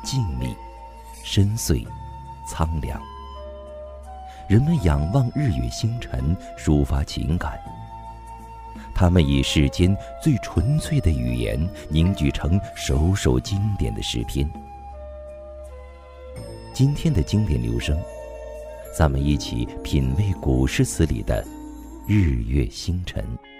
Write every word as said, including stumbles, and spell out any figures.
静谧、深邃、苍凉。人们仰望日月星辰，抒发情感。他们以世间最纯粹的语言凝聚成首首经典的诗篇。今天的经典留声，咱们一起品味古诗词里的日月星辰。